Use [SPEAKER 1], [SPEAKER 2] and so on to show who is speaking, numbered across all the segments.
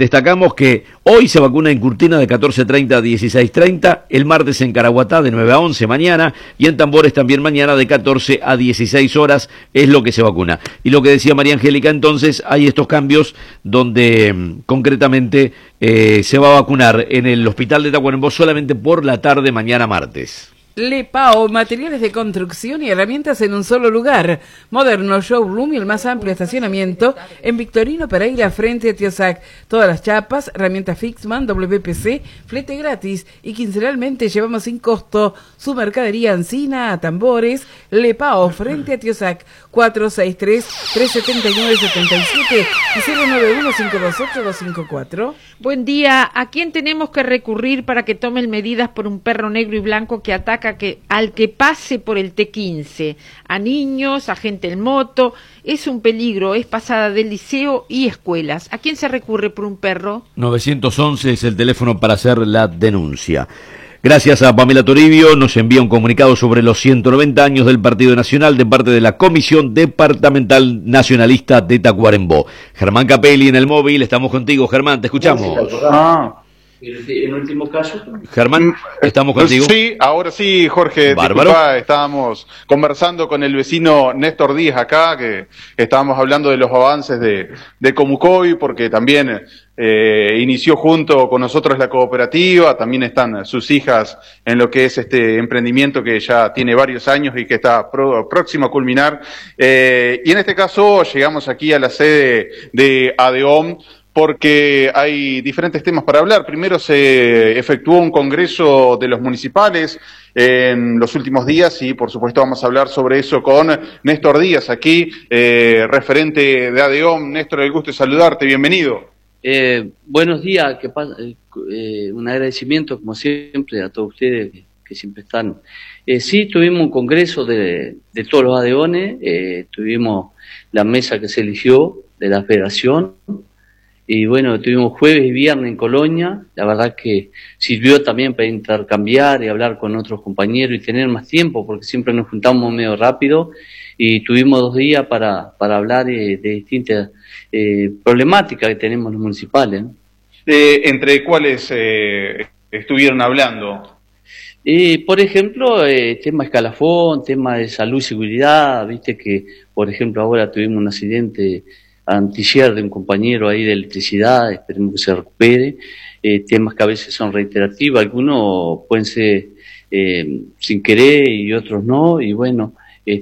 [SPEAKER 1] destacamos que hoy se vacuna en Curtina de 14:30 a 16:30, el martes en Caraguatá de 9 a 11 mañana, y en Tambores también mañana de 14 a 16 horas es lo que se vacuna. Y lo que decía María Angélica, entonces hay estos cambios donde concretamente se va a vacunar en el hospital de Tacuarembó solamente por la tarde mañana martes.
[SPEAKER 2] Lepao, materiales de construcción y herramientas en un solo lugar. Moderno showroom y el más amplio estacionamiento en Victorino Pereira frente a Tiosac. Todas las chapas, herramientas Fixman, WPC, flete gratis y quincenalmente llevamos sin costo su mercadería Ancina a Tambores. Lepao frente a Tiosac, 463-379-77 y 091-528-254.
[SPEAKER 3] Buen día. ¿A quién tenemos que recurrir para que tomen medidas por un perro negro y blanco que ataca al que pase por el T15? A niños, a gente en moto. Es un peligro, es pasada del liceo y escuelas. ¿A quién se recurre por un perro?
[SPEAKER 1] 911 es el teléfono para hacer la denuncia. Gracias a Pamela Toribio, nos envía un comunicado sobre los 190 años del Partido Nacional de parte de la Comisión Departamental Nacionalista de Tacuarembó. Germán Capelli en el móvil, estamos contigo, Germán, te escuchamos.
[SPEAKER 4] En último caso.
[SPEAKER 1] Germán, ¿estamos contigo?
[SPEAKER 5] Sí, ahora sí, Jorge.
[SPEAKER 1] Bárbaro.
[SPEAKER 5] Disculpa, estábamos conversando con el vecino Néstor Díaz acá, que estábamos hablando de los avances de Comucoy, porque también inició junto con nosotros la cooperativa, también están sus hijas en lo que es este emprendimiento que ya tiene varios años y que está próximo a culminar. Y en este caso llegamos aquí a la sede de ADEOM, porque hay diferentes temas para hablar. Primero se efectuó un congreso de los municipales en los últimos días y por supuesto vamos a hablar sobre eso con Néstor Díaz aquí, referente de ADEOM. Néstor, el gusto de saludarte, bienvenido.
[SPEAKER 4] Buenos días, un agradecimiento como siempre a todos ustedes que siempre están. Sí, tuvimos un congreso de todos los ADEONes, tuvimos la mesa que se eligió de la federación. Y bueno, tuvimos jueves y viernes en Colonia, la verdad que sirvió también para intercambiar y hablar con otros compañeros y tener más tiempo, porque siempre nos juntamos medio rápido, y tuvimos 2 días para hablar de distintas problemáticas que tenemos los municipales, ¿no?
[SPEAKER 5] ¿Entre cuáles estuvieron hablando?
[SPEAKER 4] Por ejemplo, tema escalafón, tema de salud y seguridad, viste que, por ejemplo, ahora tuvimos un accidente antier de un compañero ahí de electricidad, esperemos que se recupere, temas que a veces son reiterativos, algunos pueden ser sin querer y otros no, y bueno, y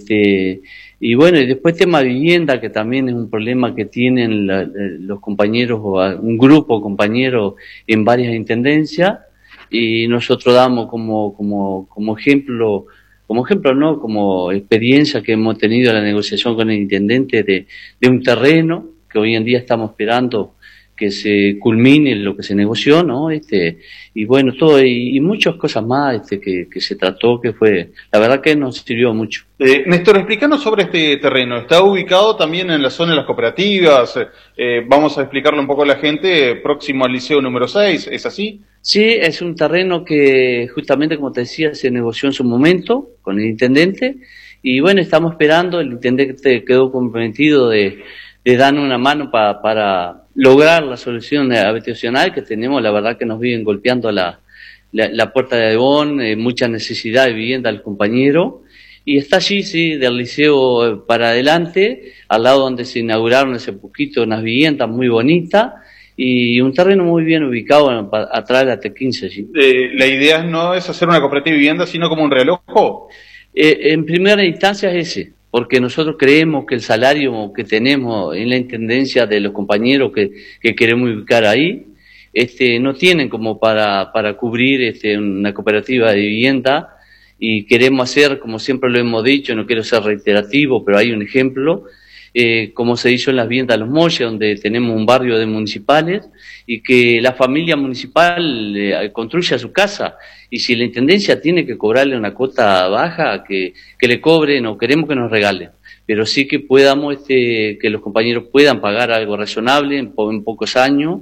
[SPEAKER 4] después tema de vivienda, que también es un problema que tienen los compañeros, o un grupo de compañeros en varias intendencias, y nosotros damos como ejemplo, ¿no? Como experiencia que hemos tenido en la negociación con el intendente de un terreno que hoy en día estamos esperando que se culmine lo que se negoció, ¿no? Y bueno, todo, y muchas cosas más que se trató, que fue, la verdad que nos sirvió mucho.
[SPEAKER 5] Néstor, explícanos sobre este terreno. Está ubicado también en la zona de las cooperativas. Vamos a explicarle un poco a la gente, próximo al liceo número 6, ¿es así?
[SPEAKER 4] Sí, es un terreno que justamente, como te decía, se negoció en su momento con el intendente, y bueno, estamos esperando, el intendente quedó comprometido de darnos una mano para lograr la solución habitacional que tenemos. La verdad que nos viven golpeando la puerta de ADEOM, mucha necesidad de vivienda al compañero, y está allí, sí, del liceo para adelante, al lado donde se inauguraron hace poquito unas viviendas muy bonitas, y un terreno muy bien ubicado atrás de la T15 allí.
[SPEAKER 5] La idea no es hacer una cooperativa de vivienda, sino como un realojo.
[SPEAKER 4] En primera instancia es ese, porque nosotros creemos que el salario que tenemos en la intendencia de los compañeros que queremos ubicar ahí, no tienen como para cubrir una cooperativa de vivienda, y queremos hacer, como siempre lo hemos dicho, no quiero ser reiterativo, pero hay un ejemplo, como se hizo en las viviendas de Los Molles, donde tenemos un barrio de municipales, y que la familia municipal construya su casa, y si la intendencia tiene que cobrarle una cuota baja, que le cobren, o queremos que nos regalen, pero sí que podamos, que los compañeros puedan pagar algo razonable en pocos años,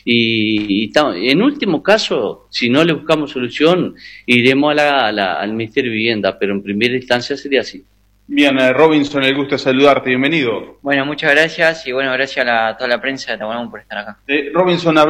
[SPEAKER 4] y en último caso, si no le buscamos solución, iremos al Ministerio de Vivienda, pero en primera instancia sería así.
[SPEAKER 5] Bien, Robinson, el gusto de saludarte, bienvenido.
[SPEAKER 6] Bueno, muchas gracias y bueno, gracias a toda la prensa de Tacuarembó por estar acá.
[SPEAKER 5] Robinson,